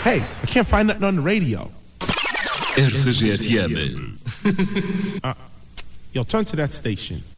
Hey, I can't find nothing on the radio. RCG-FM. Yo, turn to that station.